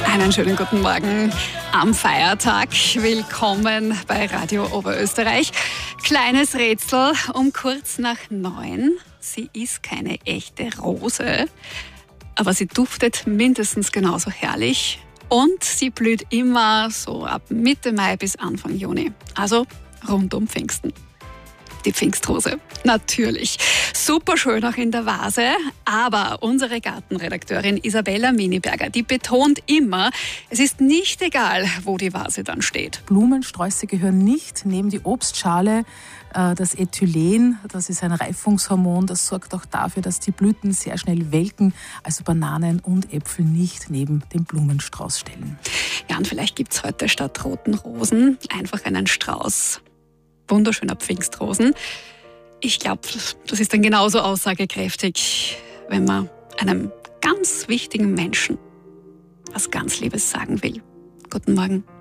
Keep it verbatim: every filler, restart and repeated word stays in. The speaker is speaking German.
Einen schönen guten Morgen am Feiertag. Willkommen bei Radio Oberösterreich. Kleines Rätsel um kurz nach neun. Sie ist keine echte Rose, aber sie duftet mindestens genauso herrlich. Und sie blüht immer so ab Mitte Mai bis Anfang Juni. Also rund um Pfingsten. Die Pfingstrose, natürlich. Super schön auch in der Vase, aber unsere Gartenredakteurin Isabella Miniberger, die betont immer, es ist nicht egal, wo die Vase dann steht. Blumensträuße gehören nicht neben die Obstschale. Das Ethylen, das ist ein Reifungshormon, das sorgt auch dafür, dass die Blüten sehr schnell welken, also Bananen und Äpfel nicht neben den Blumenstrauß stellen. Ja, und vielleicht gibt es heute statt roten Rosen einfach einen Strauß wunderschöner Pfingstrosen. Ich glaube, das ist dann genauso aussagekräftig, wenn man einem ganz wichtigen Menschen was ganz Liebes sagen will. Guten Morgen.